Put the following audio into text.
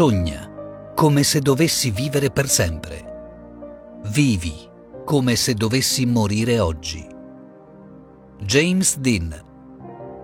Sogna come se dovessi vivere per sempre. Vivi come se dovessi morire oggi. James Dean.